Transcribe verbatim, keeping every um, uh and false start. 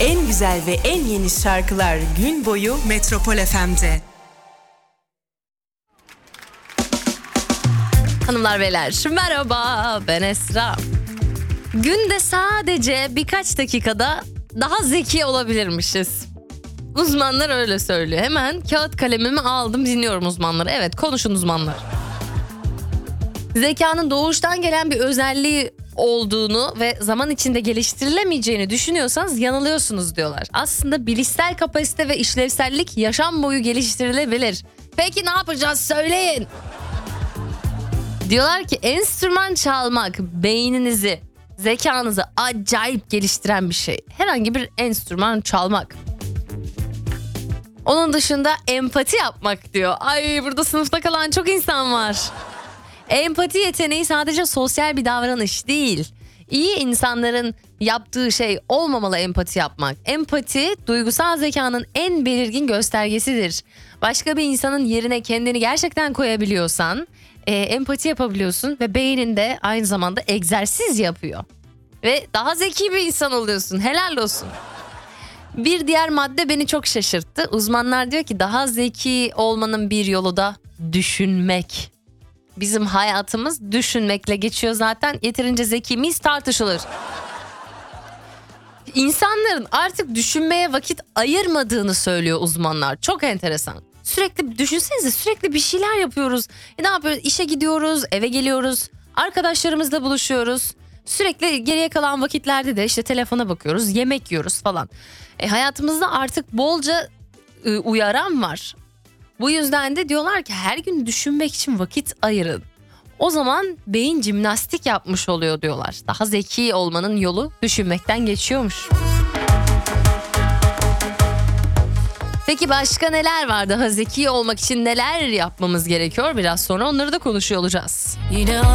En güzel ve en yeni şarkılar gün boyu Metropol F M'de. Hanımlar beyler merhaba, ben Esra. Günde sadece birkaç dakikada daha zeki olabilirmişiz. Uzmanlar öyle söylüyor. Hemen kağıt kalemimi aldım, dinliyorum uzmanları. Evet, konuşun uzmanlar. Zekanın doğuştan gelen bir özelliği olduğunu ve zaman içinde geliştirilemeyeceğini düşünüyorsanız yanılıyorsunuz diyorlar. Aslında bilişsel kapasite ve işlevsellik yaşam boyu geliştirilebilir. Peki ne yapacağız, söyleyin. Diyorlar ki enstrüman çalmak beyninizi, zekanızı acayip geliştiren bir şey. Herhangi bir enstrüman çalmak. Onun dışında empati yapmak diyor. Ay, burada sınıfta kalan çok insan var. Empati yeteneği sadece sosyal bir davranış değil. İyi insanların yaptığı şey olmamalı empati yapmak. Empati duygusal zekanın en belirgin göstergesidir. Başka bir insanın yerine kendini gerçekten koyabiliyorsan e, empati yapabiliyorsun ve beyninde aynı zamanda egzersiz yapıyor. Ve daha zeki bir insan oluyorsun. Helal olsun. Bir diğer madde beni çok şaşırttı. Uzmanlar diyor ki daha zeki olmanın bir yolu da düşünmek. Bizim hayatımız düşünmekle geçiyor zaten. Yeterince zeki miyiz tartışılır. İnsanların artık düşünmeye vakit ayırmadığını söylüyor uzmanlar. Çok enteresan. Sürekli düşünsenize, sürekli bir şeyler yapıyoruz. E ne yapıyoruz? İşe gidiyoruz, eve geliyoruz, arkadaşlarımızla buluşuyoruz. Sürekli geriye kalan vakitlerde de işte telefona bakıyoruz, yemek yiyoruz falan. E hayatımızda artık bolca e, uyaran var. Bu yüzden de diyorlar ki her gün düşünmek için vakit ayırın. O zaman beyin jimnastik yapmış oluyor diyorlar. Daha zeki olmanın yolu düşünmekten geçiyormuş. Peki başka neler var? Daha zeki olmak için neler yapmamız gerekiyor? Biraz sonra onları da konuşuyor olacağız. Yine